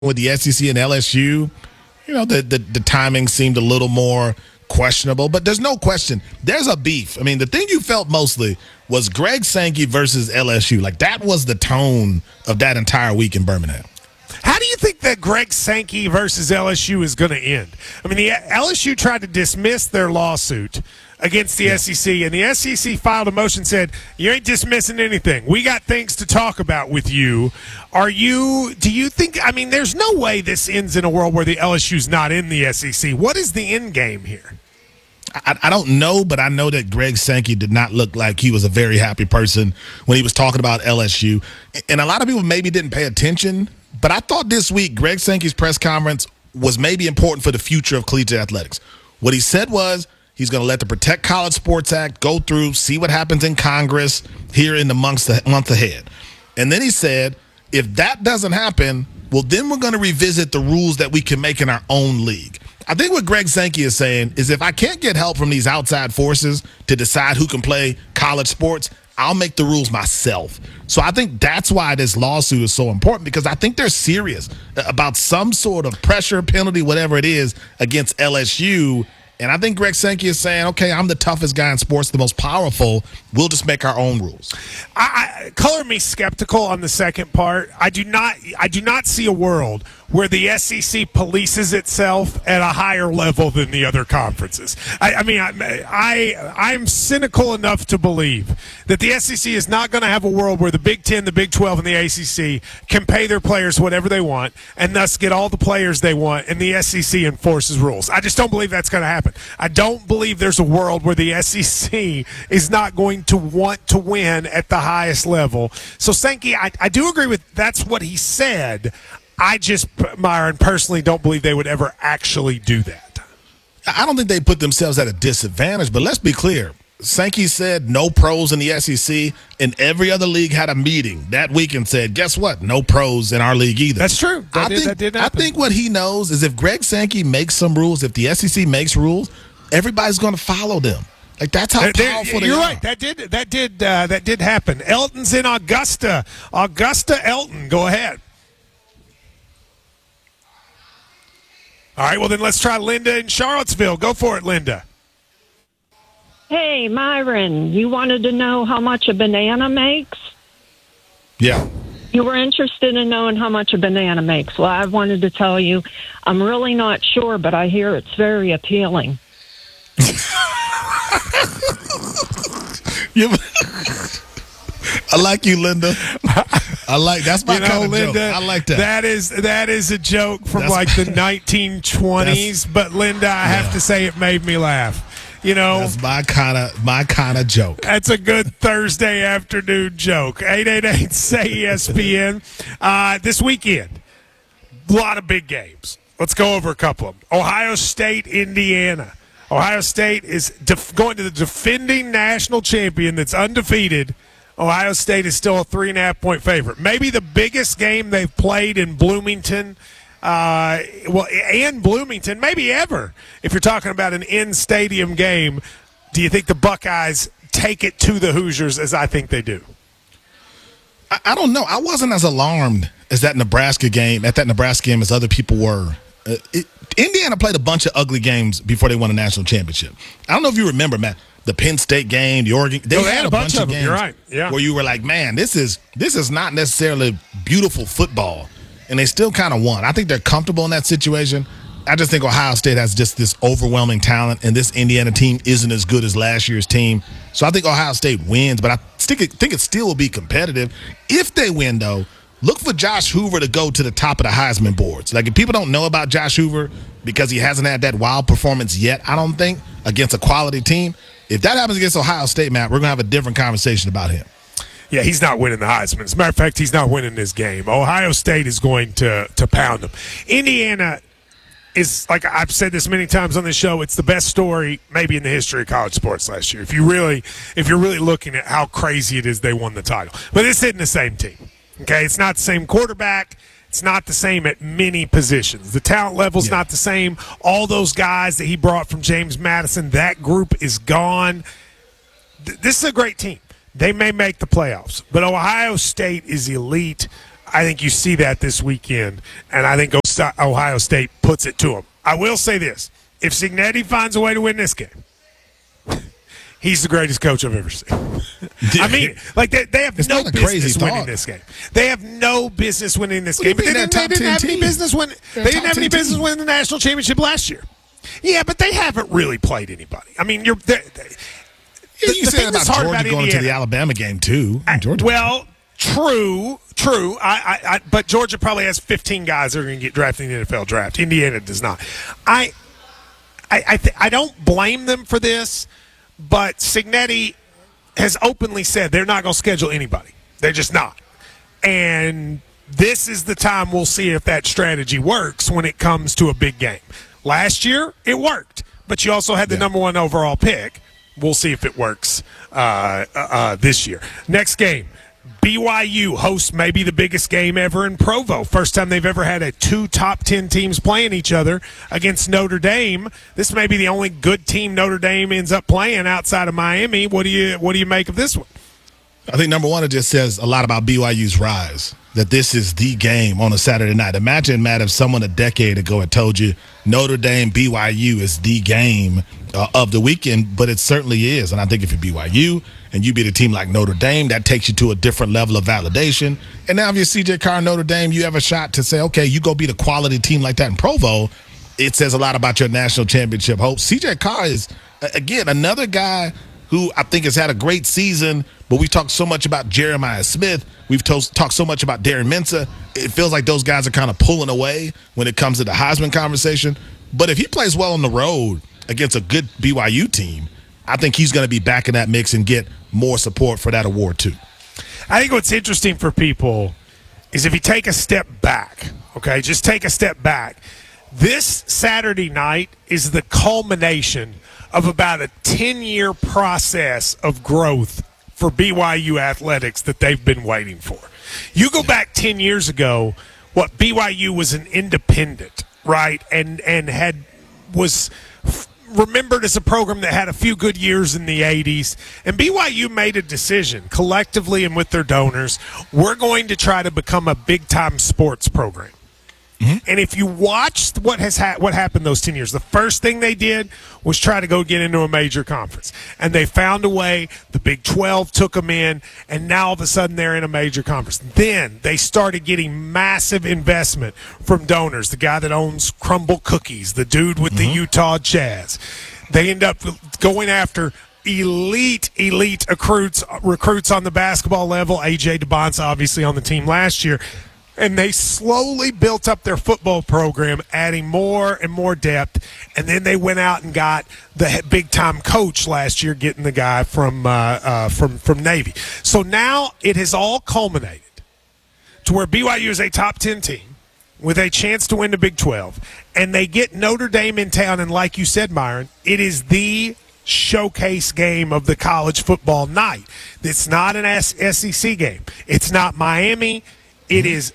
with the SEC and LSU, the timing seemed a little more questionable. But there's no question. There's a beef. I mean, the thing you felt mostly was Greg Sankey versus LSU. Like, that was the tone of that entire week in Birmingham. How do you think that Greg Sankey versus LSU is going to end? I mean, the LSU tried to dismiss their lawsuit against the SEC, and the SEC filed a motion, said, you ain't dismissing anything. We got things to talk about with you. Do you think, I mean, there's no way this ends in a world where the LSU's not in the SEC. What is the end game here? I don't know, but I know that Greg Sankey did not look like he was a very happy person when he was talking about LSU. And a lot of people maybe didn't pay attention, but I thought this week Greg Sankey's press conference was maybe important for the future of collegiate athletics. What he said was he's going to let the Protect College Sports Act go through, see what happens in Congress here in the month ahead. And then he said, if that doesn't happen, well, then we're going to revisit the rules that we can make in our own league. I think what Greg Sankey is saying is if I can't get help from these outside forces to decide who can play college sports, I'll make the rules myself. So I think that's why this lawsuit is so important, because I think they're serious about some sort of pressure, penalty, whatever it is, against LSU. And I think Greg Sankey is saying, okay, I'm the toughest guy in sports, the most powerful. We'll just make our own rules. Color me skeptical on the second part. I do not see a world where the SEC polices itself at a higher level than the other conferences. I'm cynical enough to believe that the SEC is not going to have a world where the Big Ten, the Big 12, and the ACC can pay their players whatever they want and thus get all the players they want, and the SEC enforces rules. I just don't believe that's going to happen. I don't believe there's a world where the SEC is not going to want to win at the highest level. So, Sankey, I do agree with that's what he said. I just, Myron, personally don't believe they would ever actually do that. I don't think they put themselves at a disadvantage, but let's be clear. Sankey said no pros in the SEC, and every other league had a meeting that week and said, guess what? No pros in our league either. That's true. That did happen. I think what he knows is if Greg Sankey makes some rules, if the SEC makes rules, everybody's going to follow them. Like, that's how powerful they are. You're right. That did happen. Elton's in Augusta. Augusta Elton, go ahead. All right, well, then let's try Linda in Charlottesville. Go for it, Linda. Hey, Myron, you wanted to know how much a banana makes? Yeah. You were interested in knowing how much a banana makes. Well, I wanted to tell you, I'm really not sure, but I hear it's very appealing. I like you, Linda. That's my kind of Linda, joke. I like that. That is a joke from the 1920s. But Linda, I have to say it made me laugh. That's my kind of joke. That's a good Thursday afternoon joke. 888-SAY-ESPN. This weekend, a lot of big games. Let's go over a couple of them. Ohio State, Indiana. Ohio State is going to the defending national champion that's undefeated. Ohio State is still a 3.5-point favorite. Maybe the biggest game they've played in Bloomington, and Bloomington, maybe ever. If you're talking about an in-stadium game, do you think the Buckeyes take it to the Hoosiers as I think they do? I don't know. I wasn't as alarmed as that Nebraska game as other people were. Indiana played a bunch of ugly games before they won a national championship. I don't know if you remember, Matt, the Penn State game, the Oregon. They had a bunch of games. You're right. Yeah. Where you were like, man, this is not necessarily beautiful football, and they still kind of won. I think they're comfortable in that situation. I just think Ohio State has just this overwhelming talent, and this Indiana team isn't as good as last year's team. So I think Ohio State wins, but I think it still will be competitive. If they win, though, look for Josh Hoover to go to the top of the Heisman boards. Like, if people don't know about Josh Hoover because he hasn't had that wild performance yet, I don't think, against a quality team, if that happens against Ohio State, Matt, we're going to have a different conversation about him. Yeah, he's not winning the Heisman. As a matter of fact, he's not winning this game. Ohio State is going to pound him. Indiana is, like I've said this many times on this show, it's the best story maybe in the history of college sports last year. If you're really looking at how crazy it is they won the title. But this isn't the same team. Okay, it's not the same quarterback. It's not the same at many positions. The talent level's not the same. All those guys that he brought from James Madison, that group is gone. This is a great team. They may make the playoffs, but Ohio State is elite. I think you see that this weekend, and I think Ohio State puts it to them. I will say this. If Cignetti finds a way to win this game, he's the greatest coach I've ever seen. I mean, like they have no business winning this game. They have no business winning this game. But they didn't have any business winning. They didn't have any business winning the national championship last year. Yeah, but they haven't really played anybody. I mean, you said about Georgia going to the Alabama game too. True. But Georgia probably has 15 guys that are going to get drafted in the NFL draft. Indiana does not. I don't blame them for this, but Cignetti has openly said they're not going to schedule anybody. They're just not. And this is the time we'll see if that strategy works when it comes to a big game. Last year, it worked, but you also had the number 1 overall pick. We'll see if it works this year. Next game. BYU hosts maybe the biggest game ever in Provo. First time they've ever had 2 top 10 teams playing each other against Notre Dame. This may be the only good team Notre Dame ends up playing outside of Miami. What do you make of this one? I think number one, it just says a lot about BYU's rise, that this is the game on a Saturday night. Imagine, Matt, if someone a decade ago had told you Notre Dame BYU is the game of the weekend, but it certainly is. And I think if you're BYU and you beat a team like Notre Dame, that takes you to a different level of validation. And now if you're CJ Carr and Notre Dame, you have a shot to say, okay, you go beat a quality team like that in Provo. It says a lot about your national championship hopes. CJ Carr is, again, another guy who I think has had a great season, but we've talked so much about Jeremiah Smith. We've talked so much about Darren Mensah. It feels like those guys are kind of pulling away when it comes to the Heisman conversation. But if he plays well on the road against a good BYU team, I think he's going to be back in that mix and get more support for that award too. I think what's interesting for people is if you take a step back, okay, just take a step back. This Saturday night is the culmination of about a 10-year process of growth for BYU athletics that they've been waiting for. You go back 10 years ago, what BYU was an independent, right, and was remembered as a program that had a few good years in the 80s. And BYU made a decision collectively and with their donors, we're going to try to become a big-time sports program. Mm-hmm. And if you watched what happened those 10 years, the first thing they did was try to go get into a major conference. And they found a way. The Big 12 took them in, and now all of a sudden they're in a major conference. Then they started getting massive investment from donors. The guy that owns Crumble Cookies, the dude with the Utah Jazz. They end up going after elite recruits on the basketball level. A.J. DeBonsa obviously on the team last year. And they slowly built up their football program, adding more and more depth. And then they went out and got the big-time coach last year, getting the guy from Navy. So now it has all culminated to where BYU is a top 10 team with a chance to win the Big 12. And they get Notre Dame in town. And like you said, Myron, it is the showcase game of the college football night. It's not an SEC game. It's not Miami. It is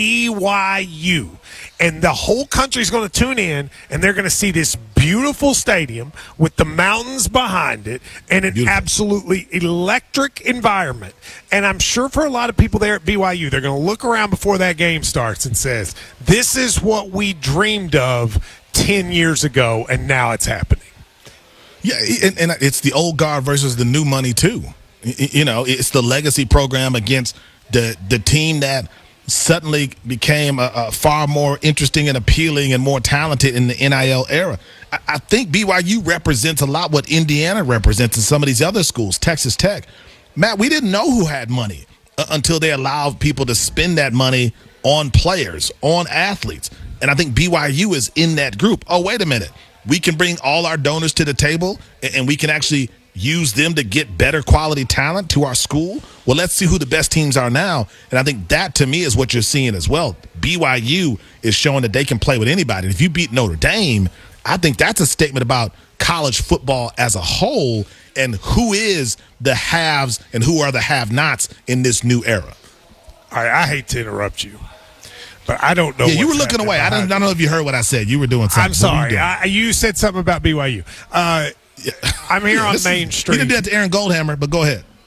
BYU, and the whole country's going to tune in, and they're going to see this beautiful stadium with the mountains behind it and an absolutely electric environment. And I'm sure for a lot of people there at BYU, they're going to look around before that game starts and says, this is what we dreamed of 10 years ago, and now it's happening. Yeah, and it's the old guard versus the new money too. You know, it's the legacy program against the team that suddenly became a far more interesting and appealing and more talented in the NIL era. I think BYU represents a lot what Indiana represents in some of these other schools, Texas Tech. Matt, we didn't know who had money until they allowed people to spend that money on players, on athletes. And I think BYU is in that group. Oh, wait a minute. We can bring all our donors to the table and we can actually use them to get better quality talent to our school. Well, let's see who the best teams are now. And I think that, to me, is what you're seeing as well. BYU is showing that they can play with anybody. And if you beat Notre Dame, I think that's a statement about college football as a whole and who is the haves and who are the have-nots in this new era. All right, I hate to interrupt you, but I don't know. Yeah, you were looking away. I don't know if you heard what I said. You were doing something. I'm sorry. You said something about BYU. I'm here on Main Street. You didn't do that to Aaron Goldhammer, but go ahead.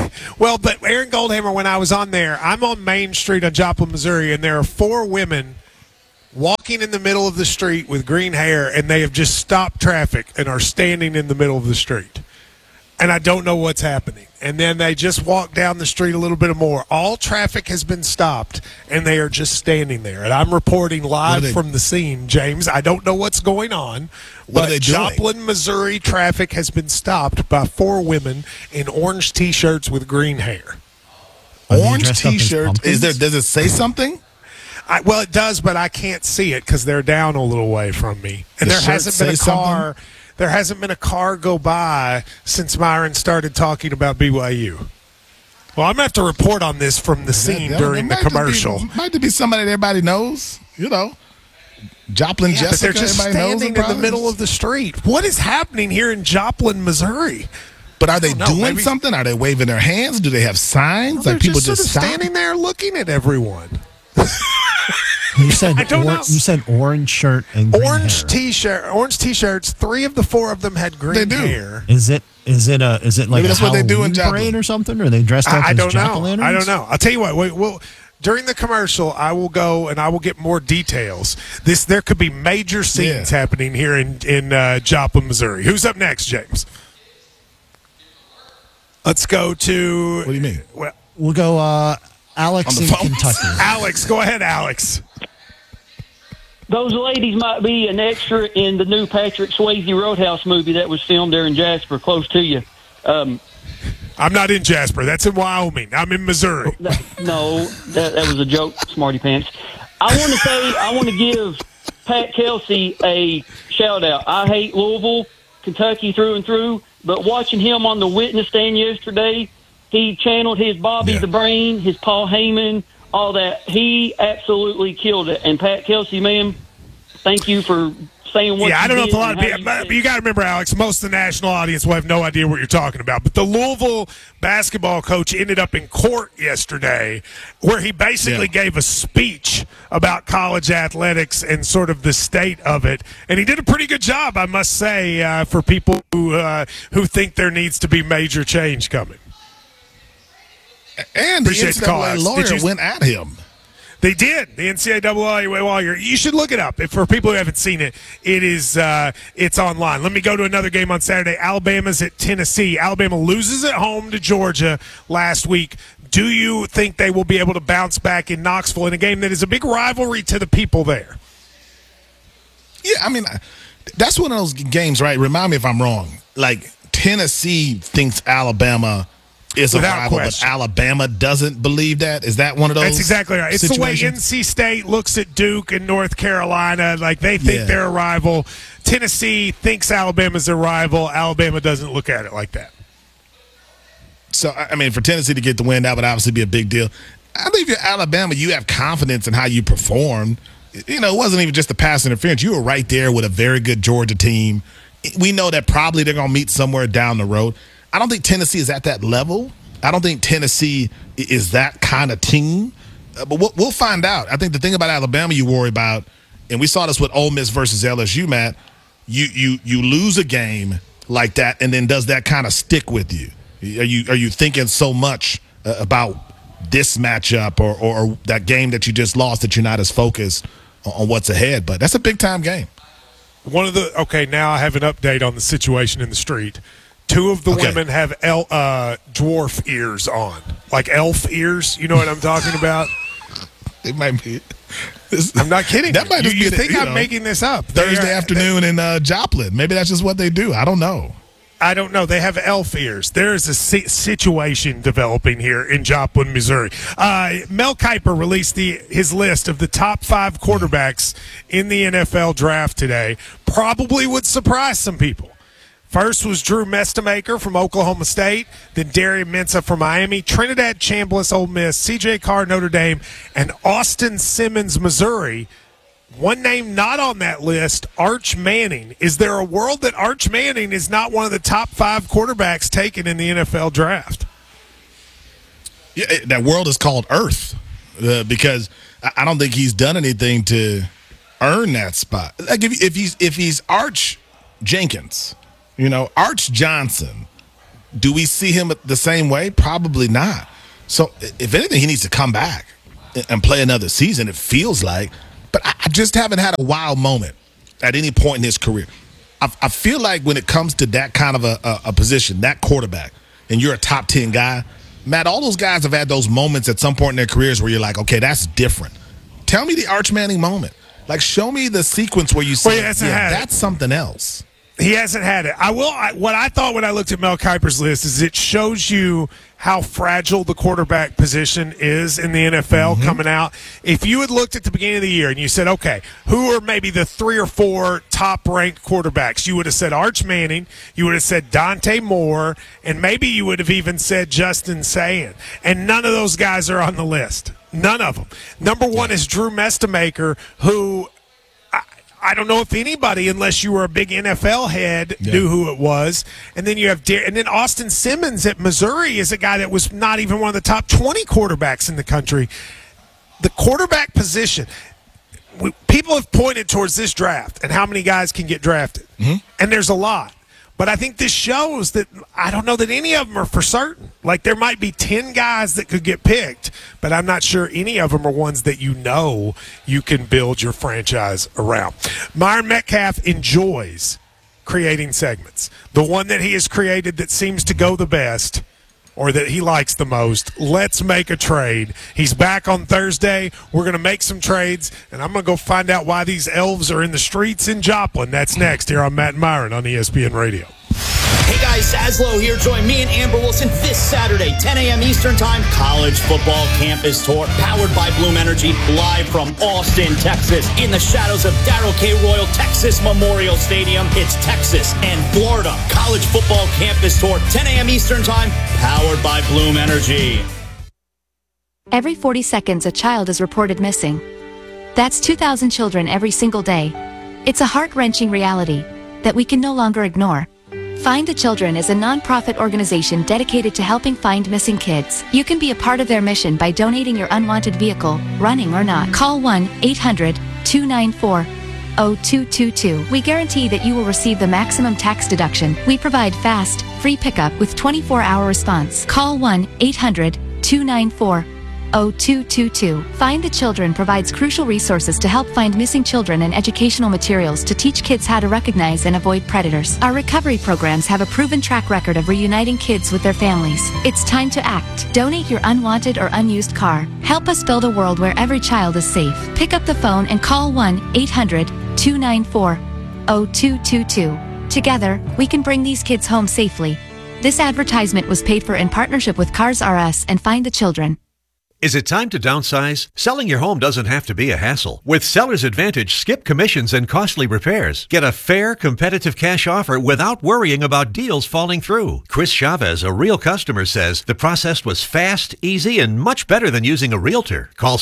Well, but Aaron Goldhammer, when I was on there, I'm on Main Street on Joplin, Missouri, and there are 4 women walking in the middle of the street with green hair, and they have just stopped traffic and are standing in the middle of the street. And I don't know what's happening. And then they just walk down the street a little bit more. All traffic has been stopped, and they are just standing there. And I'm reporting live from the scene, James. I don't know what's going on. What are they doing? Joplin, Missouri traffic has been stopped by 4 women in orange T-shirts with green hair. Orange T-shirts? Does it say something? Well, it does, but I can't see it because they're down a little way from me. And there hasn't been a car. Something? There hasn't been a car go by since Myron started talking about BYU. Well, I'm going to have to report on this from the scene during the commercial. Might be somebody that everybody knows, Joplin, Jessica. But they're just standing in the middle of the street. What is happening here in Joplin, Missouri? But are they doing something? Are they waving their hands? Do they have signs? Well, like people just stop? standing there looking at everyone. You said You said orange shirt and green orange hair. T-shirt, orange T-shirts. 3 of the 4 of them had green hair. Is it like Maybe a that's what they do in Halloween Joplin. parade or something? Or are they dressed up I as don't know. jack-o'-lanterns? I don't know. I'll tell you what. During the commercial, I will go and I will get more details. There could be major scenes happening here in Joplin, Missouri. Who's up next, James? Let's go to. What do you mean? Well, we'll go Alex in Kentucky. Alex, go ahead, Alex. Those ladies might be an extra in the new Patrick Swayze Roadhouse movie that was filmed there in Jasper, close to you. I'm not in Jasper. That's in Wyoming. I'm in Missouri. That was a joke, smarty pants. I want to give Pat Kelsey a shout out. I hate Louisville, Kentucky through and through, but watching him on the witness stand yesterday, he channeled his Bobby the Brain, his Paul Heyman, all that. He absolutely killed it. And Pat Kelsey, man, thank you for saying what I don't know if a lot of people, people, but you got to remember, Alex, most of the national audience will have no idea what you're talking about. But the Louisville basketball coach ended up in court yesterday where he basically gave a speech about college athletics and sort of the state of it. And he did a pretty good job, I must say, for people who think there needs to be major change coming. And the NCAA lawyer went at him. They did. The NCAA lawyer. You should look it up. For people who haven't seen it, it's online. Let me go to another game on Saturday. Alabama's at Tennessee. Alabama loses at home to Georgia last week. Do you think they will be able to bounce back in Knoxville in a game that is a big rivalry to the people there? Yeah, I mean, that's one of those games, right? Remind me if I'm wrong. Like, Tennessee thinks Alabama is a rival, but Alabama doesn't believe that. Is that one of those? That's exactly right. It's situations? the way NC State looks at Duke and North Carolina. Like, they think they're a rival. Tennessee thinks Alabama's a rival. Alabama doesn't look at it like that. So, I mean, for Tennessee to get the win, that would obviously be a big deal. I think if you're Alabama, you have confidence in how you performed. It wasn't even just the pass interference. You were right there with a very good Georgia team. We know that probably they're going to meet somewhere down the road. I don't think Tennessee is at that level. I don't think Tennessee is that kind of team. But we'll find out. I think the thing about Alabama you worry about, and we saw this with Ole Miss versus LSU, Matt, you lose a game like that, and then does that kind of stick with you? Are you thinking so much about this matchup or that game that you just lost that you're not as focused on what's ahead? But that's a big-time game. Now I have an update on the situation in the street. 2 of the women have dwarf ears on, like elf ears. You know what I'm talking about? It might be. I'm not kidding. That might just you be. I'm making this up? Thursday afternoon in Joplin. Maybe that's just what they do. I don't know. They have elf ears. There is a situation developing here in Joplin, Missouri. Mel Kiper released his list of the top 5 quarterbacks in the NFL draft today. Probably would surprise some people. First was Drew Mestemaker from Oklahoma State, then Darian Mensah from Miami, Trinidad Chambliss, Ole Miss, C.J. Carr, Notre Dame, and Austin Simmons, Missouri. One name not on that list, Arch Manning. Is there a world that Arch Manning is not one of the top 5 quarterbacks taken in the NFL draft? Yeah, that world is called Earth because I don't think he's done anything to earn that spot. Like if he's Arch Jenkins, Arch Johnson, Do we see him the same way? Probably not. So if anything, he needs to come back and play another season, it feels like. But I just haven't had a wow moment at any point in his career. I feel like when it comes to that kind of a position, that quarterback, and you're a top 10 guy, Matt, all those guys have had those moments at some point in their careers where you're like, okay, that's different. Tell me the Arch Manning moment. Like, show me the sequence where you say, that's something else. He hasn't had it. What I thought when I looked at Mel Kiper's list is it shows you how fragile the quarterback position is in the NFL coming out. If you had looked at the beginning of the year and you said, okay, who are maybe the 3 or 4 top-ranked quarterbacks? You would have said Arch Manning, you would have said Dante Moore, and maybe you would have even said Justin Sayin. And none of those guys are on the list. None of them. Number 1 is Drew Mestemaker, who I don't know if anybody, unless you were a big NFL head, knew who it was. And then you have and then Austin Simmons at Missouri is a guy that was not even one of the top 20 quarterbacks in the country. The quarterback position, people have pointed towards this draft and how many guys can get drafted. And there's a lot. But I think this shows that I don't know that any of them are for certain. Like, there might be 10 guys that could get picked, but I'm not sure any of them are ones that you know you can build your franchise around. Myron Metcalf enjoys creating segments. The one that he has created that seems to go the best, or that he likes the most, let's make a trade. He's back on Thursday. We're going to make some trades, and I'm going to go find out why these elves are in the streets in Joplin. That's next here on Matt and Myron on ESPN Radio. Hey guys, Sazlo here. Join me and Amber Wilson this Saturday, 10 a.m. Eastern Time, College Football Campus Tour, powered by Bloom Energy, live from Austin, Texas, in the shadows of Darrell K. Royal Texas Memorial Stadium. It's Texas and Florida. College Football Campus Tour, 10 a.m. Eastern Time, powered by Bloom Energy. Every 40 seconds, a child is reported missing. That's 2,000 children every single day. It's a heart-wrenching reality that we can no longer ignore. Find the Children is a non-profit organization dedicated to helping find missing kids. You can be a part of their mission by donating your unwanted vehicle, running or not. Call 1-800-294-0222. We guarantee that you will receive the maximum tax deduction. We provide fast, free pickup with 24-hour response. Call 1-800-294-0222. Find the Children provides crucial resources to help find missing children and educational materials to teach kids how to recognize and avoid predators. Our recovery programs have a proven track record of reuniting kids with their families. It's time to act. Donate your unwanted or unused car. Help us build a world where every child is safe. Pick up the phone and call 1-800-294-0222. Together, we can bring these kids home safely. This advertisement was paid for in partnership with Cars R Us and Find the Children. Is it time to downsize? Selling your home doesn't have to be a hassle. With Seller's Advantage, skip commissions and costly repairs. Get a fair, competitive cash offer without worrying about deals falling through. Chris Chavez, a real customer, says the process was fast, easy, and much better than using a realtor. Call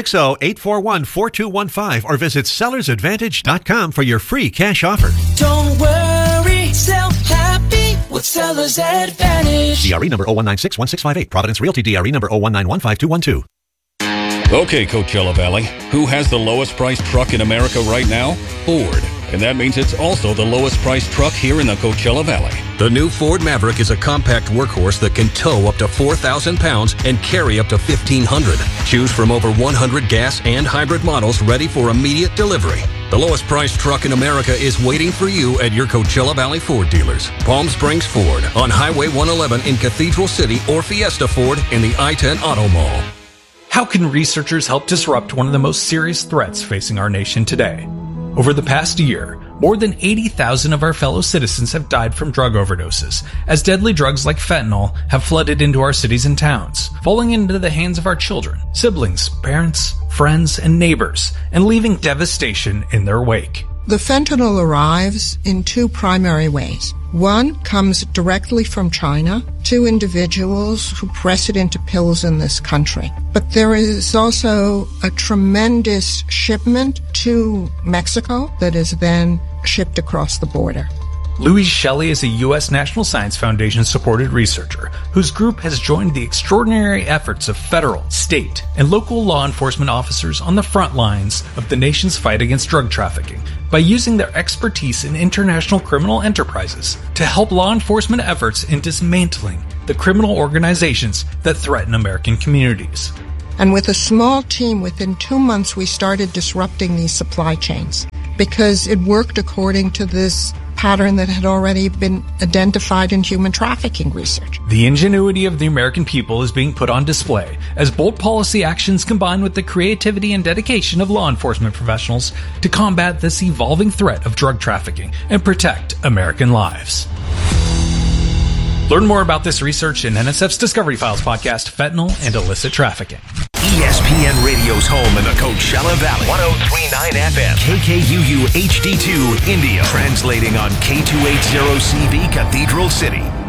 760-841-4215 or visit sellersadvantage.com for your free cash offer. Don't worry, sell happy with Seller's Advantage. DRE number 01961658. Providence Realty DRE number 0191521. Okay, Coachella Valley, who has the lowest priced truck in America right now? Ford. And that means it's also the lowest priced truck here in the Coachella Valley. The new Ford Maverick is a compact workhorse that can tow up to 4,000 pounds and carry up to 1,500. Choose from over 100 gas and hybrid models ready for immediate delivery. The lowest priced truck in America is waiting for you at your Coachella Valley Ford dealers. Palm Springs Ford on Highway 111 in Cathedral City, or Fiesta Ford in the I-10 Auto Mall. How can researchers help disrupt one of the most serious threats facing our nation today? Over the past year, more than 80,000 of our fellow citizens have died from drug overdoses, as deadly drugs like fentanyl have flooded into our cities and towns, falling into the hands of our children, siblings, parents, friends, and neighbors, and leaving devastation in their wake. The fentanyl arrives in two primary ways. One comes directly from China to individuals who press it into pills in this country. But there is also a tremendous shipment to Mexico that is then shipped across the border. Louise Shelley is a U.S. National Science Foundation-supported researcher whose group has joined the extraordinary efforts of federal, state, and local law enforcement officers on the front lines of the nation's fight against drug trafficking, by using their expertise in international criminal enterprises to help law enforcement efforts in dismantling the criminal organizations that threaten American communities. And with a small team, within 2 months, we started disrupting these supply chains because it worked according to this pattern that had already been identified in human trafficking research. The ingenuity of the American people is being put on display as bold policy actions combine with the creativity and dedication of law enforcement professionals to combat this evolving threat of drug trafficking and protect American lives. Learn more about this research in NSF's Discovery Files podcast, Fentanyl and Illicit Trafficking. ESPN Radio's home in the Coachella Valley. 103.9 FM. KKUU HD2 Indio. Translating on K280CV Cathedral City.